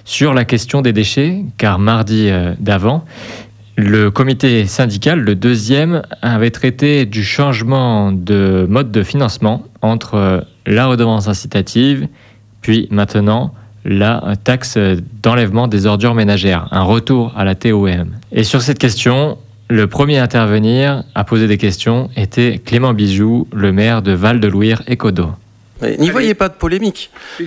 sur la question des déchets, car mardi d'avant, le comité syndical, le deuxième, avait traité du changement de mode de financement entre la redevance incitative, puis maintenant la taxe d'enlèvement des ordures ménagères, un retour à la TOM. Et sur cette question, le premier à intervenir, à poser des questions, était Clément Bijoux, le maire de Val-de-Louire et Coteau. N'y voyez pas de polémique.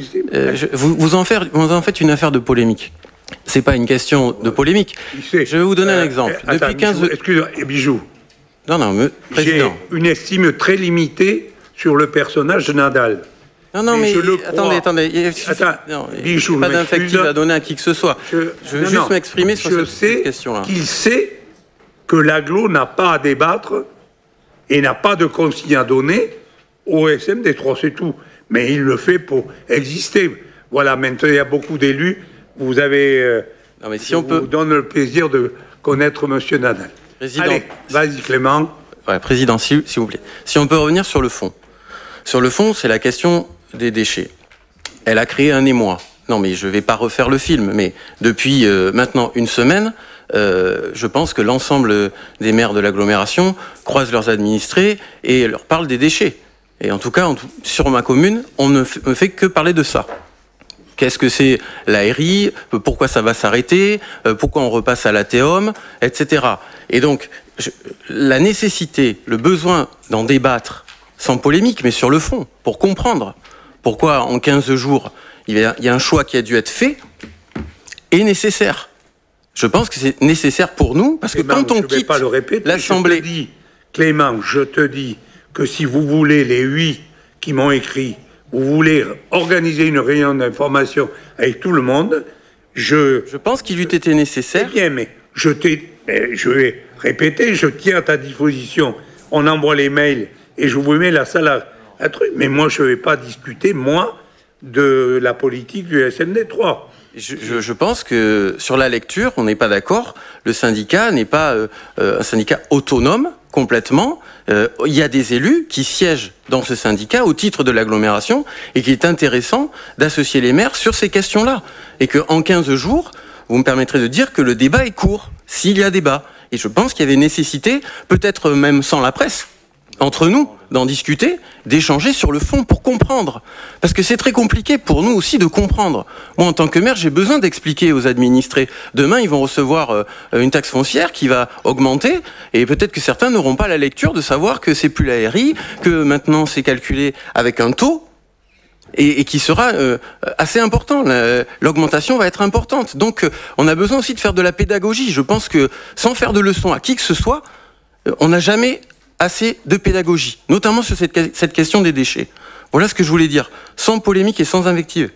Vous en faites une affaire de polémique. C'est pas une question de polémique. Je vais vous donner un exemple. Depuis 15... Excusez-moi, Bijoux. Non, président. J'ai une estime très limitée sur le personnage de Nadal. Non, mais attendez. Bijoux, pas d'infective à donner à qui que ce soit. Je veux juste m'exprimer sur cette question-là. Je sais qu'il sait que l'agglo n'a pas à débattre et n'a pas de consigne à donner au SMD3, c'est tout. Mais il le fait pour exister. Voilà, maintenant il y a beaucoup d'élus. Vous avez... non, mais si on peut... vous donne le plaisir de connaître Monsieur Nadal. Président... Allez, vas-y Clément. Ouais, Président, s'il vous plaît. Si on peut revenir sur le fond. Sur le fond, c'est la question des déchets. Elle a créé un émoi. Non, mais je ne vais pas refaire le film, mais depuis maintenant une semaine, je pense que l'ensemble des maires de l'agglomération croisent leurs administrés et leur parlent des déchets. Et en tout cas, sur ma commune, on ne fait que parler de ça. Qu'est-ce que c'est l'ARI? Pourquoi ça va s'arrêter? Pourquoi on repasse à la TEOM? Etc. Et donc, la nécessité, le besoin d'en débattre, sans polémique, mais sur le fond, pour comprendre pourquoi en 15 jours, il y a un choix qui a dû être fait, est nécessaire. Je pense que c'est nécessaire pour nous, parce Clément, que quand on quitte l'Assemblée... Clément, je te dis que si vous voulez, les 8 qui m'ont écrit, vous voulez organiser une réunion d'information avec tout le monde, je pense qu'il eût été nécessaire... Eh bien, mais je vais répéter, je tiens à ta disposition. On envoie les mails et je vous mets la salle à truc. Mais moi, je ne vais pas discuter, moi, de la politique du SMD3. Je pense que sur la lecture, on n'est pas d'accord. Le syndicat n'est pas un syndicat autonome complètement. Il y a des élus qui siègent dans ce syndicat au titre de l'agglomération et qu'il est intéressant d'associer les maires sur ces questions-là. Et qu'en 15 jours, vous me permettrez de dire que le débat est court, s'il y a débat. Et je pense qu'il y avait nécessité, peut-être même sans la presse, entre nous, d'en discuter, d'échanger sur le fond pour comprendre. Parce que c'est très compliqué pour nous aussi de comprendre. Moi, en tant que maire, j'ai besoin d'expliquer aux administrés. Demain, ils vont recevoir une taxe foncière qui va augmenter et peut-être que certains n'auront pas la lecture de savoir que c'est plus la RI, que maintenant c'est calculé avec un taux et qui sera assez important. L'augmentation va être importante. Donc, on a besoin aussi de faire de la pédagogie. Je pense que sans faire de leçons à qui que ce soit, on n'a jamais assez de pédagogie, notamment sur cette question des déchets. Voilà ce que je voulais dire, sans polémique et sans invective.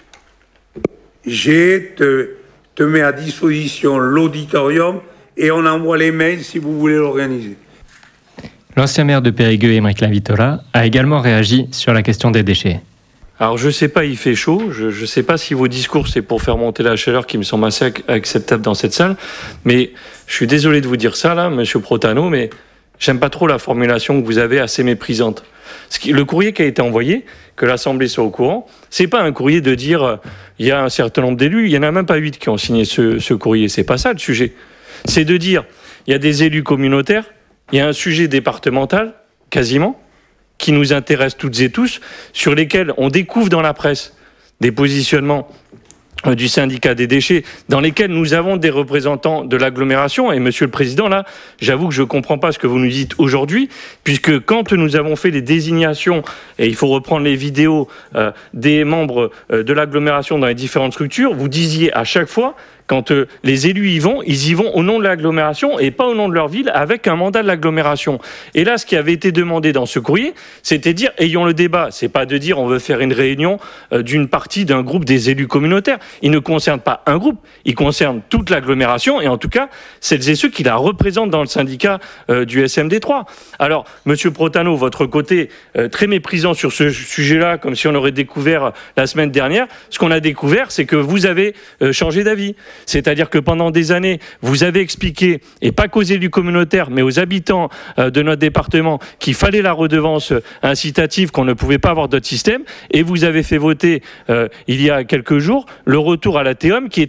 Te mets à disposition l'auditorium et on envoie les mails si vous voulez l'organiser. L'ancien maire de Périgueux, Émeric Lavitola, a également réagi sur la question des déchets. Alors je sais pas, il fait chaud, je sais pas si vos discours c'est pour faire monter la chaleur qui me semble assez acceptable dans cette salle, mais je suis désolé de vous dire ça là, monsieur Protano, mais j'aime pas trop la formulation que vous avez assez méprisante. Le courrier qui a été envoyé, que l'Assemblée soit au courant, c'est pas un courrier de dire il y a un certain nombre d'élus, il y en a même pas 8 qui ont signé ce courrier, c'est pas ça le sujet. C'est de dire il y a des élus communautaires, il y a un sujet départemental, quasiment, qui nous intéresse toutes et tous, sur lesquels on découvre dans la presse des positionnements du syndicat des déchets, dans lesquels nous avons des représentants de l'agglomération. Et Monsieur le Président, là, j'avoue que je ne comprends pas ce que vous nous dites aujourd'hui, puisque quand nous avons fait les désignations, et il faut reprendre les vidéos des membres de l'agglomération dans les différentes structures, vous disiez à chaque fois, quand les élus ils y vont au nom de l'agglomération et pas au nom de leur ville avec un mandat de l'agglomération. Et là, ce qui avait été demandé dans ce courrier, c'était de dire, ayons le débat. C'est pas de dire, on veut faire une réunion d'une partie d'un groupe des élus communautaires. Il ne concerne pas un groupe, il concerne toute l'agglomération et en tout cas, celles et ceux qui la représentent dans le syndicat du SMD3. Alors, Monsieur Protano, votre côté très méprisant sur ce sujet-là, comme si on l'aurait découvert la semaine dernière, ce qu'on a découvert, c'est que vous avez changé d'avis. C'est-à-dire que pendant des années, vous avez expliqué, et pas qu'aux élus communautaires, mais aux habitants de notre département, qu'il fallait la redevance incitative, qu'on ne pouvait pas avoir d'autre système, et vous avez fait voter, il y a quelques jours, le retour à la TEOM, qui est